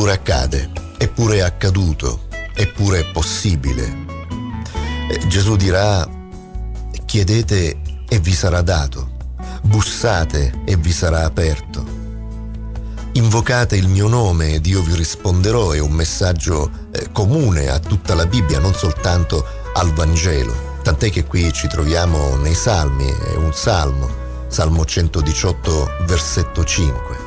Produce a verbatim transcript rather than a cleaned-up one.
Eppure accade, eppure è accaduto, eppure è possibile. Eh, Gesù dirà: chiedete e vi sarà dato, bussate e vi sarà aperto, invocate il mio nome ed io vi risponderò. È un messaggio eh, comune a tutta la Bibbia, non soltanto al Vangelo, tant'è che qui ci troviamo nei Salmi, è un salmo, Salmo centodiciotto, versetto cinque.